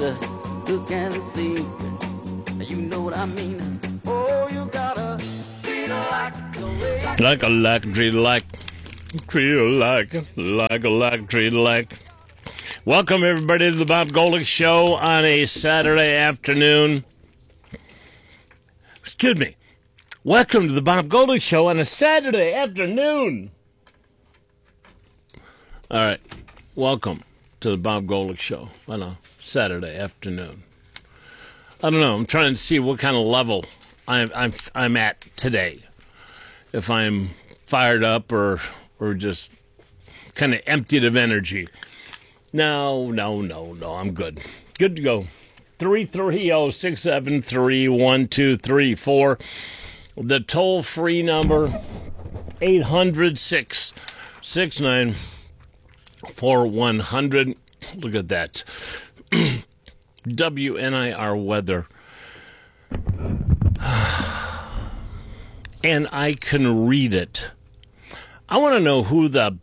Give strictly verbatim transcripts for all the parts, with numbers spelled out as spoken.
look and see. You know what I mean? Oh, you gotta treat her like the way. Like a like, treat like, treat her like, like a like, treat like. Welcome, everybody, to the Bob Golick Show on a Saturday afternoon. Excuse me. Welcome to the Bob Golick Show on a Saturday afternoon. All right. Welcome to the Bob Golick Show on a Saturday afternoon. I don't know. I'm trying to see what kind of level I'm I'm I'm at today. If I'm fired up or or just kind of emptied of energy. No, no, no, no. I'm good. Good to go. three three zero, six seven three, one two three four. The toll-free number, eight hundred, six six nine, four one zero zero. Look at that. W N I R weather. And I can read it. I want to know who the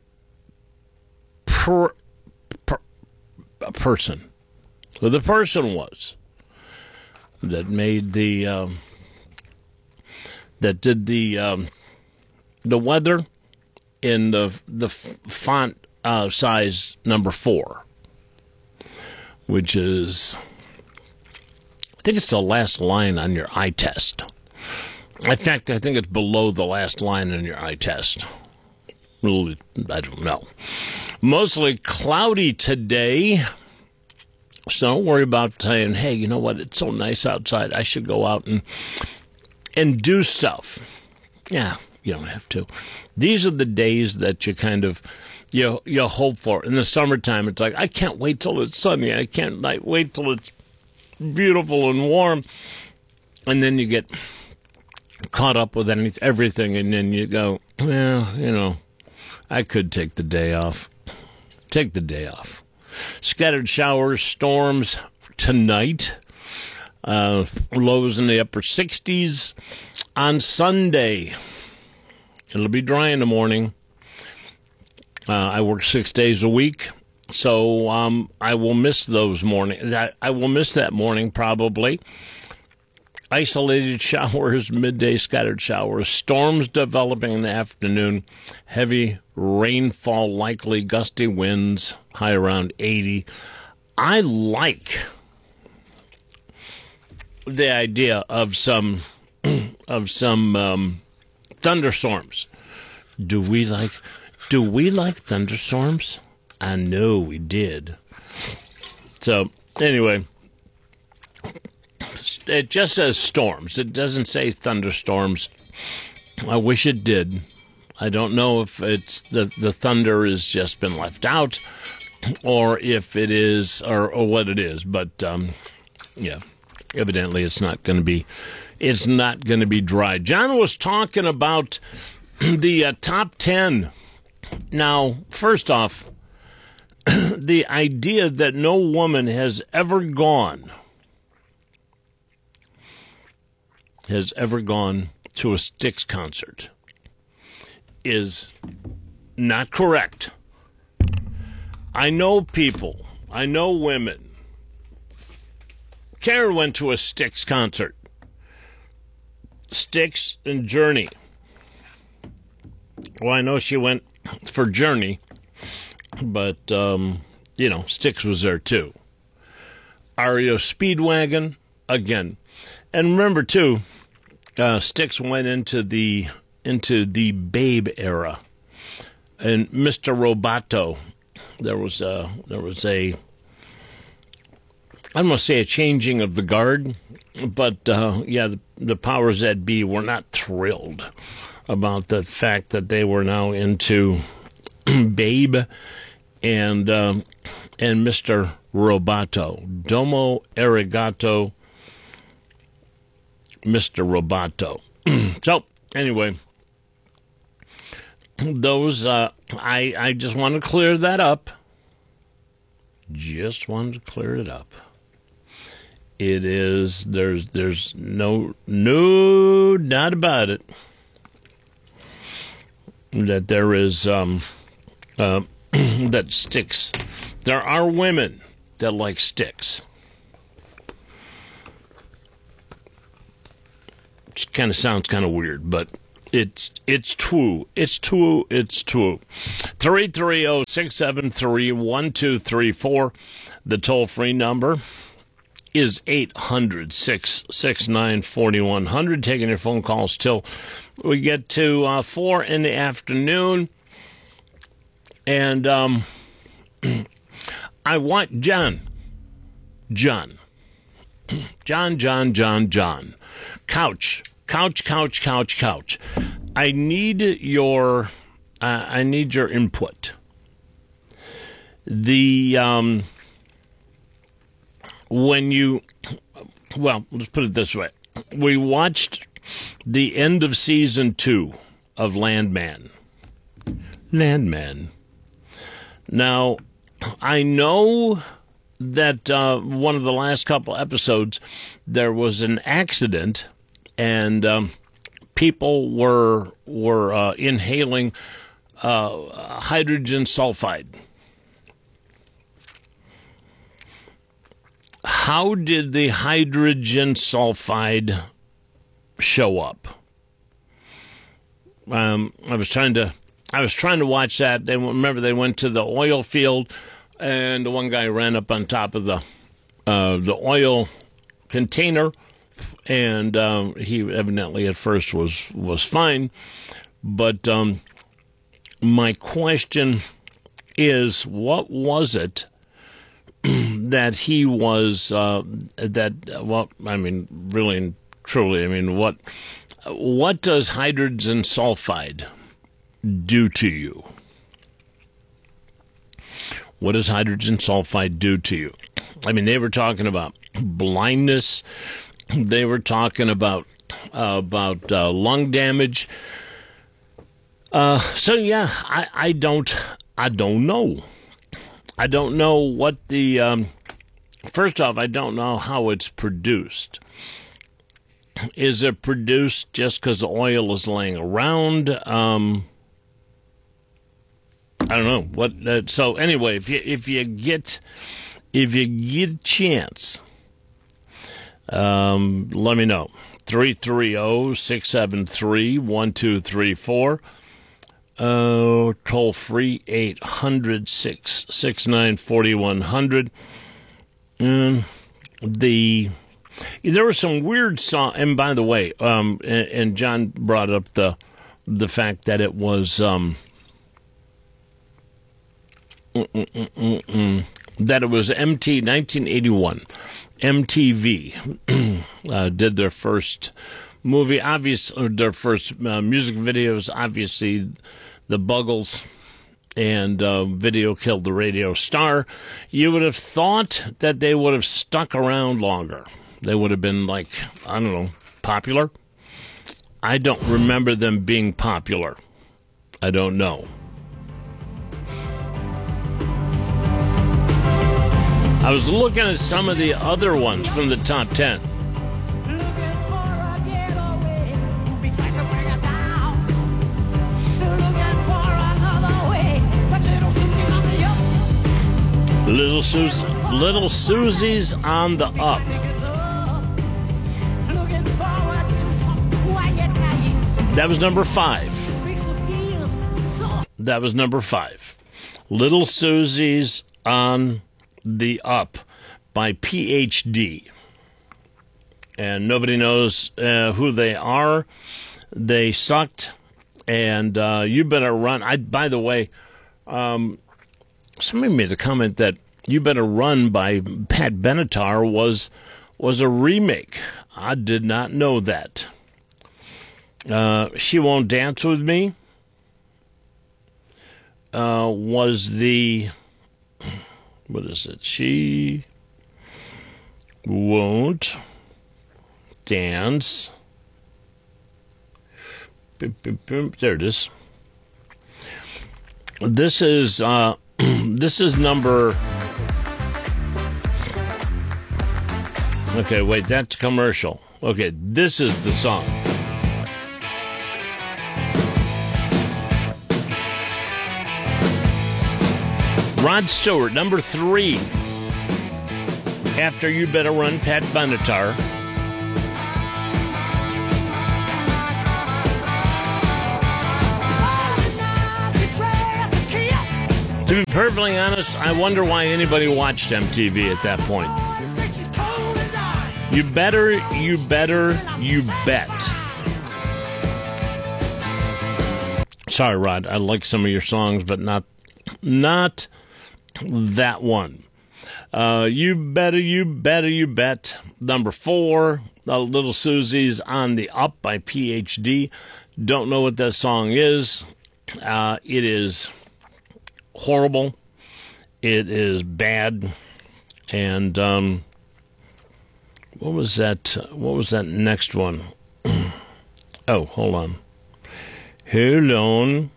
per, per, person, who the person was that made the, um, that did the, um, the weather in the the font uh, size number four, which is, I think it's the last line on your eye test. In fact, I think it's below the last line on your eye test. Really, I don't know. Mostly cloudy today, so don't worry about saying, hey, you know what, it's so nice outside, I should go out and and do stuff. Yeah, you don't have to. These are the days that you kind of, you, you hope for. In the summertime, it's like, I can't wait till it's sunny. I can't like, wait till it's beautiful and warm. And then you get caught up with any, everything, and then you go, well, you know, I could take the day off. Take the day off. Scattered showers, storms tonight. Uh, lows in the upper sixties. On Sunday, it'll be dry in the morning. Uh, I work six days a week, so um, I will miss those mornings. I, I will miss that morning probably. Isolated showers, midday scattered showers, storms developing in the afternoon, heavy rainfall likely, gusty winds, high around eighty. I like the idea of some of some um, thunderstorms. Do we like do we like thunderstorms? I know we did. So anyway, it just says storms. It doesn't say thunderstorms. I wish it did. I don't know if it's the the thunder has just been left out, or if it is, or, or what it is. But um, yeah, evidently it's not going to be. It's not going to be dry. John was talking about the uh, top ten. Now, first off, the idea that no woman has ever gone has ever gone to a Styx concert is not correct. I know people. I know women. Karen went to a Styx concert. Styx and Journey. Well, I know she went for Journey, but, um, you know, Styx was there too. R E O Speedwagon, again. And remember, too, uh, Styx went into the into the Babe era. And Mister Roboto, there was a, there was a, I don't want to say a changing of the guard, but, uh, yeah, the, the powers that be were not thrilled about the fact that they were now into Babe and um, and Mister Roboto. Domo arigato, Mister Roboto. So, anyway, those, uh, I, I just want to clear that up. Just wanted to clear it up. It is, there's, there's no, no doubt about it that there is, um, uh, that Styx. There are women that like sticks. It kind of sounds kind of weird, but it's it's true. It's true. It's true. three three zero, six seven three, one two three four. The toll-free number is eight hundred, six six nine, four one zero zero. Taking your phone calls till we get to uh, four in the afternoon. And um, I want John. John. John, John, John, John. Couch. Couch, couch, couch, couch. I need your uh, I need your input. The um when you well, let's put it this way. We watched the end of season two of Landman. Landman. Now, I know that uh, one of the last couple episodes there was an accident. And um, people were were uh, inhaling uh, hydrogen sulfide. How did the hydrogen sulfide show up? Um, I was trying to I was trying to watch that. They remember they went to the oil field, and the one guy ran up on top of the uh, the oil container. And um, he evidently at first was, was fine. But um, my question is, what was it that he was, uh, that, well, I mean, really and truly, I mean, what what does hydrogen sulfide do to you? What does hydrogen sulfide do to you? I mean, they were talking about blindness. They were talking about uh, about uh, lung damage. Uh, so yeah, I, I don't I don't know. I don't know what the um, first off. I don't know how it's produced. Is it produced just because the oil is laying around? Um, I don't know what. Uh, so anyway, if you if you get if you get a chance. Um, let me know. three three zero, six seven three, one two three four. Uh, toll free eight hundred, six six nine, four one zero zero. Um, the, there were some weird song, and by the way, um, and, and John brought up the, the fact that it was, um, mm, mm, mm, mm, that it was M T nineteen eighty-one. M T V uh, did their first movie, obviously, their first uh, music videos. Obviously, the Buggles and uh, Video Killed the Radio Star. You would have thought that they would have stuck around longer. They would have been, like, I don't know, popular. I don't remember them being popular. I don't know. I was looking at some of the other ones from the top ten. Little Susie, Little Susie's on the up. That was number five. That was number five. Little Susie's on the Up by P H D. And nobody knows uh, who they are. They sucked. And uh, You Better Run. I, by the way, um, somebody made the comment that You Better Run by Pat Benatar was was a remake. I did not know that. Uh, She Won't Dance With Me uh, was the... What is it? She won't dance. There it is. This is uh, this is number. Okay, wait, that's commercial. Okay, this is the song. Rod Stewart, number three. After You Better Run, Pat Benatar. To be perfectly honest, I wonder why anybody watched M T V at that point. You better, you better, you bet. Sorry, Rod, I like some of your songs, but not, not that one. Uh, you better, you better, you bet. Number four, uh, Little Susie's On the Up by P H D. Don't know what that song is. Uh, it is horrible. It is bad. And um, what was that? What was that next one? Oh, hold on. Hold on.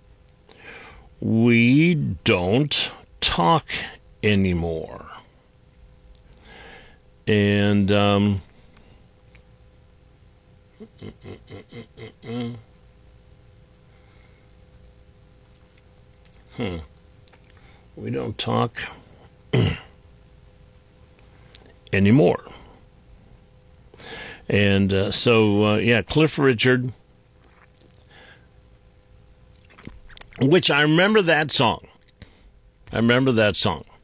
We don't talk anymore. And um, hmm. We don't talk anymore. And uh, so, uh, yeah, Cliff Richard, which I remember that song. I remember that song.